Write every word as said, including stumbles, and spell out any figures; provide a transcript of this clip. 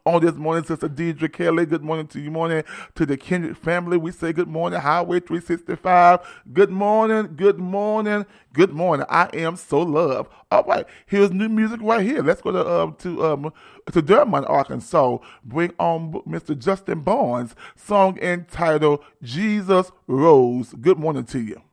on this morning, Sister Deidre Kelly. Good morning to you. Morning to the Kendrick family. We say good morning, Highway three sixty-five. Good morning, good morning, good morning. I am so loved. All right, here's new music right here. Let's go to um to um to Dermont, Arkansas. Bring on Mister Justin Barnes, song entitled Jesus Rose. Good morning to you.